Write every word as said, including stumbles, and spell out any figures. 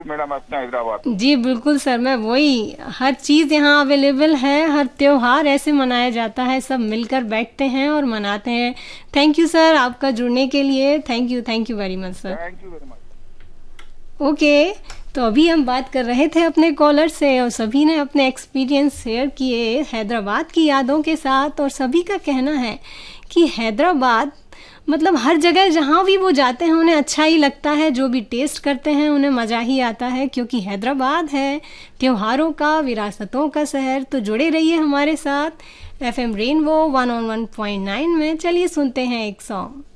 Madam अपना हैदराबाद में। जी बिल्कुल सर, मैं वही, हर चीज़ यहाँ अवेलेबल है, हर त्योहार ऐसे मनाया जाता है, सब मिलकर बैठते हैं और मनाते हैं। थैंक यू सर आपका जुड़ने के लिए, thank you, thank you very much sir. Thank you very much. Okay, तो अभी हम बात कर रहे थे अपने कॉलर से और सभी ने अपने एक्सपीरियंस शेयर किए हैदराबाद की यादों के साथ, और सभी का कहना है कि हैदराबाद मतलब हर जगह जहाँ भी वो जाते हैं उन्हें अच्छा ही लगता है, जो भी टेस्ट करते हैं उन्हें मज़ा ही आता है, क्योंकि हैदराबाद है त्योहारों का, विरासतों का शहर। तो जुड़े रहिए हमारे साथ F M rainbow one on one point nine में। चलिए सुनते हैं एक सॉन्ग।